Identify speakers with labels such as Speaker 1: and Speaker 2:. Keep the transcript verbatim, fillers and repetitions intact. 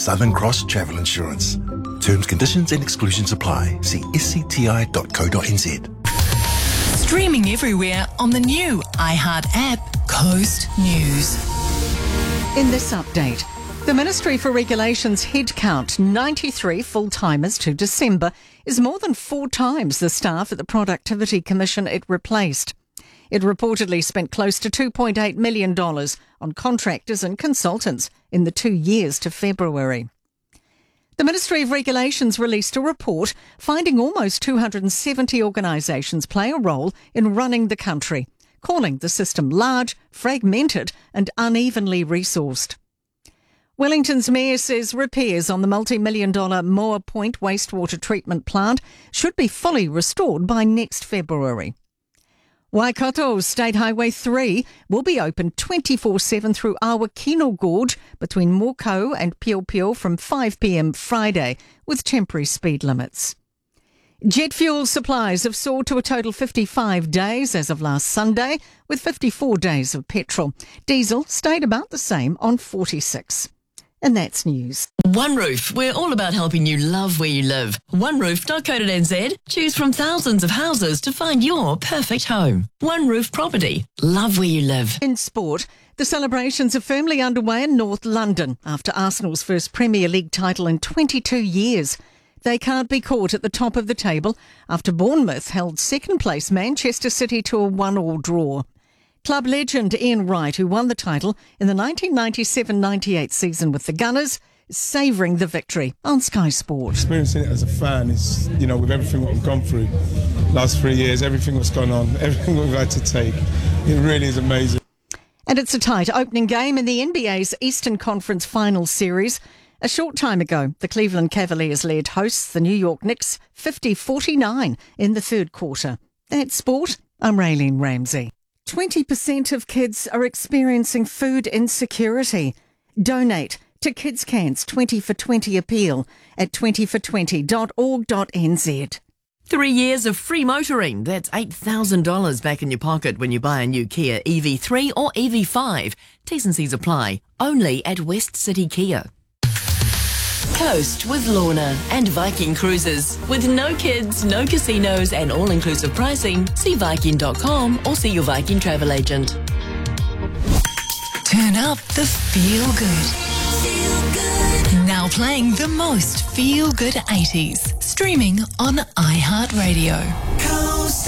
Speaker 1: Southern Cross Travel Insurance. Terms, conditions and exclusions apply. See s c t i dot co dot n z.
Speaker 2: Streaming everywhere on the new iHeart app, Coast News.
Speaker 3: In this update, the Ministry for Regulation's headcount, ninety-three full-timers to December, is more than four times the staff at the Productivity Commission it replaced. It reportedly spent close to two point eight million dollars on contractors and consultants in the two years to February. The Ministry of Regulations released a report finding almost two hundred seventy organisations play a role in running the country, calling the system large, fragmented and unevenly resourced. Wellington's mayor says repairs on the multi-million dollar Moa Point wastewater treatment plant should be fully restored by next February. Waikato's State Highway three will be open twenty-four seven through Awakino Gorge between Mokau and Pio Pio from five p m Friday, with temporary speed limits. Jet fuel supplies have soared to a total fifty-five days as of last Sunday, with fifty-four days of petrol. Diesel stayed about the same on forty-six. And that's news.
Speaker 4: One Roof, we're all about helping you love where you live. one roof dot co dot n z. Choose from thousands of houses to find your perfect home. One Roof Property. Love where you live.
Speaker 3: In sport, the celebrations are firmly underway in North London after Arsenal's first Premier League title in twenty-two years. They can't be caught at the top of the table after Bournemouth held second place Manchester City to a one-all draw. Club legend Ian Wright, who won the title in the nineteen ninety-seven ninety-eight season with the Gunners, is savouring the victory on Sky Sport.
Speaker 5: Experiencing it as a fan is, you know, with everything what we've gone through last three years, everything that's gone on, everything we've had to take, it really is amazing.
Speaker 3: And it's a tight opening game in the N B A's Eastern Conference Finals Series. A short time ago, the Cleveland Cavaliers led hosts the New York Knicks fifty forty-nine in the third quarter. That's sport. I'm Raylene Ramsey. twenty percent of kids are experiencing food insecurity. Donate to Kids Can's twenty for twenty appeal at twenty for twenty dot org dot n z.
Speaker 4: Three years of free motoring. That's eight thousand dollars back in your pocket when you buy a new Kia E V three or E V five. T's and C's apply. Only at West City Kia. Coast with Lorna and Viking Cruises. With no kids, no casinos and all-inclusive pricing, see Viking dot com or see your Viking travel agent.
Speaker 2: Turn up the feel good. Feel good. Now playing the most feel good eighties. Streaming on iHeartRadio.